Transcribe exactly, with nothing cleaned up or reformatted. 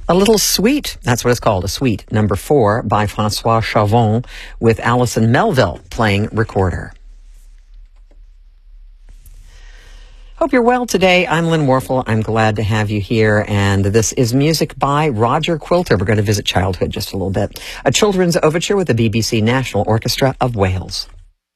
A Little Sweet, that's what it's called, a suite, number four, by Francois Chavon, with Alison Melville playing recorder. Hope you're well today. I'm Lynn Warfel. I'm glad to have you here, and this is music by Roger Quilter. We're going to visit childhood just a little bit. A children's overture with the B B C National Orchestra of Wales.